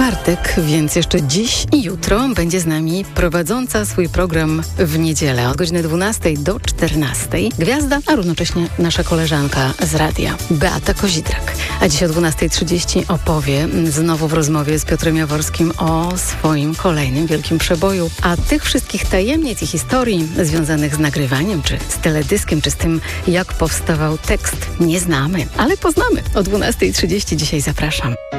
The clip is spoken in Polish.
czwartek, więc jeszcze dziś i jutro będzie z nami prowadząca swój program w niedzielę od godziny 12 do 14. Gwiazda, a równocześnie nasza koleżanka z radia, Beata Kozidrak. A dziś o 12:30 opowie znowu w rozmowie z Piotrem Jaworskim o swoim kolejnym wielkim przeboju. A tych wszystkich tajemnic i historii związanych z nagrywaniem, czy z teledyskiem, czy z tym, jak powstawał tekst, nie znamy, ale poznamy. O 12:30 dzisiaj zapraszam.